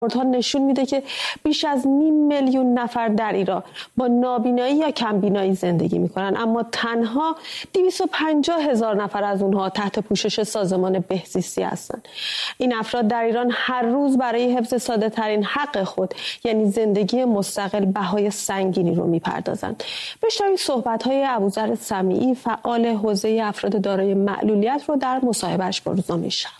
ها نشون میده که بیش از 500,000 نفر در ایران با نابینایی یا کمبینایی زندگی میکنن، اما تنها 250,000 نفر از اونها تحت پوشش سازمان بهزیستی هستند. این افراد در ایران هر روز برای حفظ ساده ترین حق خود یعنی زندگی مستقل بهای سنگینی رو میپردازند. بشنوید صحبت های ابوذر سمیعی فعال حوزه افراد دارای معلولیت رو در مصاحبهش با روزنامه شرق.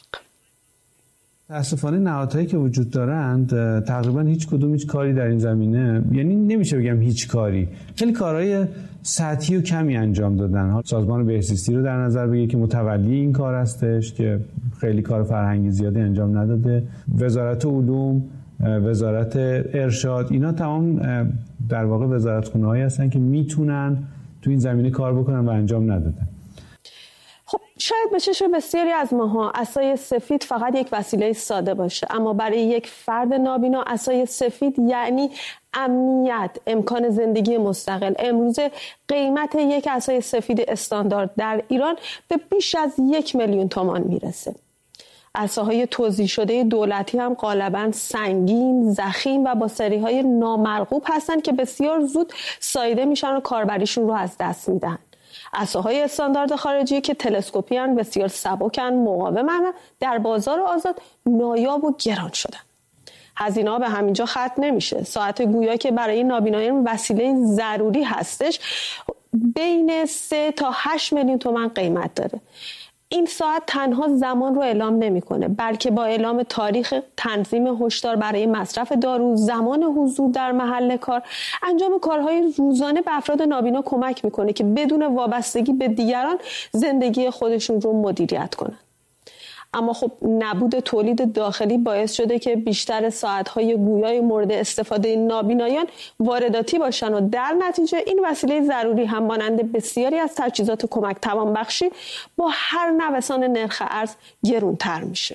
متاسفانه نهادهایی که وجود دارند تقریبا هیچ کاری در این زمینه، یعنی نمیشه بگم هیچ کاری، خیلی کارهای سطحی و کمی انجام دادن. سازمان بهزیستی رو در نظر بگیر که متولی این کار هستش که خیلی کار فرهنگی زیادی انجام نداده. وزارت علوم، وزارت ارشاد، اینا تمام در واقع وزارتخونه‌هایی هستن که میتونن تو این زمینه کار بکنن و انجام ندادن. خب شاید به چشم بسیاری از ماها عصای سفید فقط یک وسیله ساده باشه، اما برای یک فرد نابینا عصای سفید یعنی امنیت، امکان زندگی مستقل. امروزه قیمت یک عصای سفید استاندارد در ایران به بیش از 1,000,000 تومان میرسه. عصاهای توزیع شده دولتی هم غالباً سنگین، ضخیم و با سریهای نامرغوب هستن که بسیار زود ساییده میشن و کاربریشون رو از دست میدن. عصاهای استاندارد خارجی که تلسکوپی هستند، بسیار سبکن، مقاومن، در بازار آزاد نایاب و گران شدن. هزینه‌ها به همینجا ختم نمیشه. ساعت گویا که برای نابینایان وسیله ضروری هستش بین 3 تا 8 میلیون تومان قیمت داره. این ساعت تنها زمان رو اعلام نمیکنه، بلکه با اعلام تاریخ، تنظیم هشدار برای مصرف دارو، زمان حضور در محل کار، انجام کارهای روزانه به افراد نابینا کمک میکنه که بدون وابستگی به دیگران زندگی خودشون رو مدیریت کنن. اما خب نبود تولید داخلی باعث شده که بیشتر ساعت‌های گویای مورد استفاده نابینایان وارداتی باشن و در نتیجه این وسیله ضروری هم مانند بسیاری از تجهیزات کمک توانبخشی با هر نوسان نرخ ارز گرانتر میشه.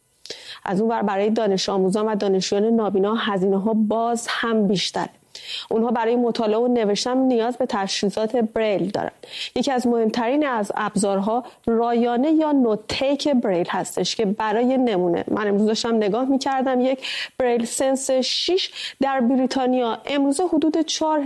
از اون ور برای دانش آموزان و دانشجویان نابینا هزینه‌ها باز هم بیشتره. اونها برای مطالعه و نوشتن نیاز به تجهیزات بریل دارن. یکی از مهمترین از ابزارها رایانه یا نوت تیک بریل هستش که برای نمونه من امروز داشتم نگاه می‌کردم، یک بریل سنس 6 در بریتانیا امروز حدود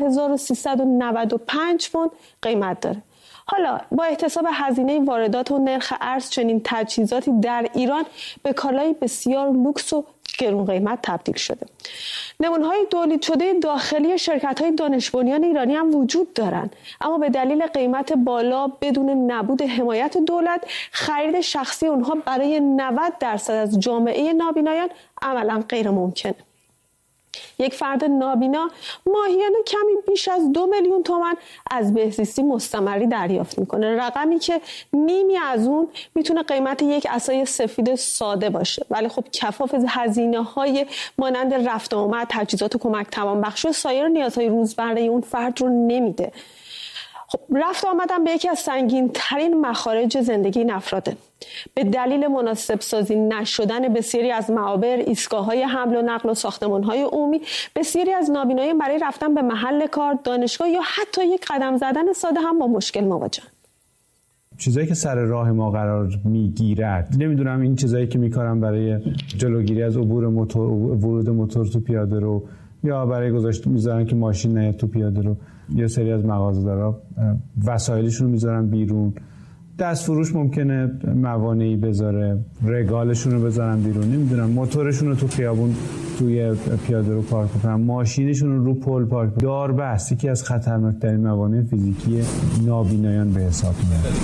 4,395 پوند قیمت داره. حالا با احتساب هزینه واردات و نرخ ارز چنین تجهیزاتی در ایران به کالای بسیار لوکس و گران قیمت تبدیل شده. نمونه‌های تولید شده داخلی شرکت‌های دانش بنیان ایرانی هم وجود دارند، اما به دلیل قیمت بالا بدون نبود حمایت دولت، خرید شخصی اونها برای 90% از جامعه نابینایان عملاً غیر ممکنه. یک فرد نابینا ماهیانه کمی بیش از 2 میلیون تومان از بهزیستی مستمری دریافت میکنه، رقمی که نیمی از اون میتونه قیمت یک عصای سفید ساده باشه، ولی خب کفاف هزینه‌های مانند رفت و آمد، تجهیزات کمک توانبخشی و سایر نیازهای روزمره اون فرد رو نمیده. خب رفت و آمدن به یکی از سنگین ترین مخارج زندگی این افراده. به دلیل مناسب سازی نشدن بسیاری از معابر، ایستگاه‌های حمل و نقل و ساختمان‌های عمومی، بسیاری از نابینایان برای رفتن به محل کار، دانشگاه یا حتی یک قدم زدن ساده هم با مشکل مواجه‌اند. چیزایی که سر راه ما قرار میگیرد، نمیدونم این چیزایی که میکارم برای جلوگیری از عبور موتور، ورود موتور تو پیاده رو، یا برای گذاشت میذارن که ماشین نیاد تو پیاده رو، یا سری از مغازه‌دارا وسایلشون رو میذارن بیرون، دست فروش ممکنه موانعی بذاره، رگالشون رو بذارن بیرون، نمیدونم موتورشون رو تو خیابون توی پیاده رو پارک کنن، ماشینشون رو پل پارک کنن. داربست یکی از خطرناکترین موانع فیزیکی نابینایان به حساب میاد.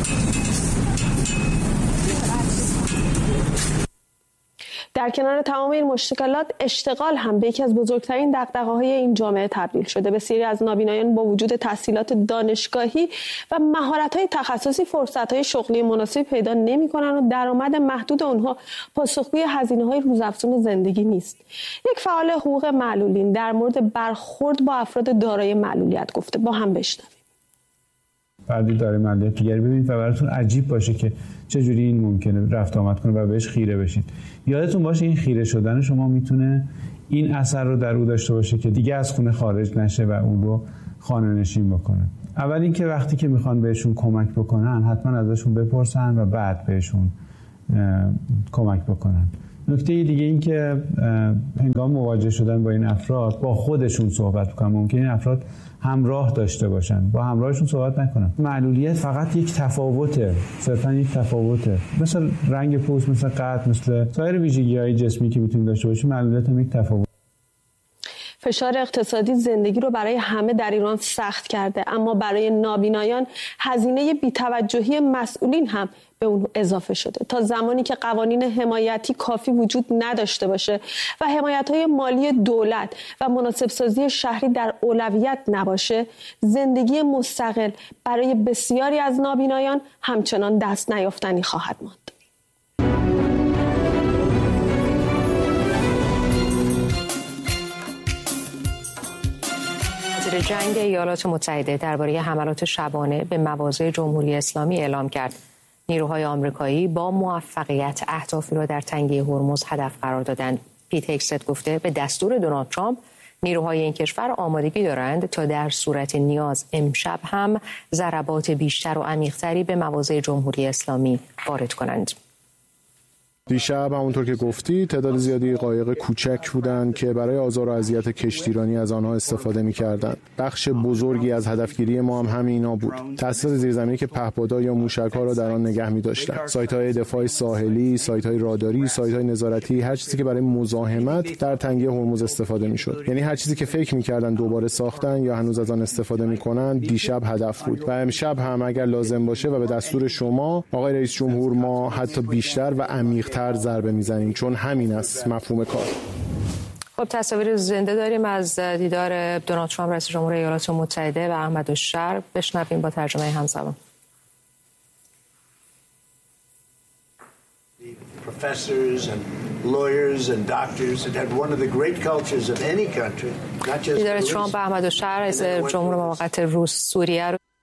در کنار تمام این مشکلات، اشتغال هم به یکی از بزرگترین دغدغه‌های این جامعه تبدیل شده. بسیاری از نابینایان با وجود تحصیلات دانشگاهی و مهارت‌های تخصصی فرصت‌های شغلی مناسبی پیدا نمی‌کنند و درآمد محدود آنها پاسخگوی هزینه‌های روزافزون زندگی نیست. یک فعال حقوق معلولین در مورد برخورد با افراد دارای معلولیت گفته، با هم بشنویم. فردی داره معلولیت دیگری ببینید و براتون عجیب باشه که چجوری این ممکنه رفت آمد کنه و بهش خیره بشید. یادتون باشه این خیره شدن شما میتونه این اثر رو در او داشته باشه که دیگه از خونه خارج نشه و اون رو خانه نشین بکنه. اول اینکه وقتی که میخوان بهشون کمک بکنن حتما ازشون بپرسن و بعد بهشون کمک بکنن. نکته دیگه این که هنگام مواجه شدن با این افراد با خودشون صحبت کنن. ممکنه این افراد همراه داشته باشن، با همراهشون صحبت نکنن. معلولیت فقط یک تفاوته، صرفا یک تفاوته، مثل رنگ پوست، مثل قد، مثل سایر ویژگی‌های جسمی که میتونیم داشته باشیم. معلولیت هم یک تفاوت. فشار اقتصادی زندگی رو برای همه در ایران سخت کرده، اما برای نابینایان هزینه بی‌توجهی مسئولین هم به اون اضافه شده. تا زمانی که قوانین حمایتی کافی وجود نداشته باشه و حمایت‌های مالی دولت و مناسب سازی شهری در اولویت نباشه، زندگی مستقل برای بسیاری از نابینایان همچنان دست نیافتنی خواهد ماند. وزیر جنگ ایالات متحده درباره حملات شبانه به مواضع جمهوری اسلامی اعلام کرد. نیروهای آمریکایی با موفقیت اهدافی را در تنگه هرمز هدف قرار دادند. پیت هگست گفته به دستور دونالد ترامپ نیروهای این کشور آمادگی دارند تا در صورت نیاز امشب هم ضربات بیشتر و عمیق‌تری به مواضع جمهوری اسلامی وارد کنند. دیشب همونطور که گفتی تعداد زیادی قایق کوچک بودند که برای آزار و اذیت کشتیرانی از آنها استفاده می‌کردند. بخش بزرگی از هدفگیری ما هم همینا بود. تأسیسات زیرزمینی که پهپادها یا موشک‌ها را در آن نگه می‌داشتند. سایت‌های دفاع ساحلی، سایت‌های راداری، سایت‌های نظارتی، هر چیزی که برای مزاحمت در تنگه هرمز استفاده می‌شد. یعنی هر چیزی که فکر می‌کردند دوباره ساختن یا هنوز از آن استفاده می‌کنند، دیشب هدف بود. و امشب هم اگر لازم باشه و به دستور شما آقای رئیس جمهور، ما حتی بیشتر و عمیق تر ضربه میزنیم، چون همین است مفهوم کار. خب تصاویر زنده داریم از دیدار دونالد ترامپ رئیس جمهور ایالات متحده و احمد الشرق. بشنویم با ترجمه همزبان. دیدار ترامپ و احمد الشرق رئیس جمهور موقت روس سوریه رو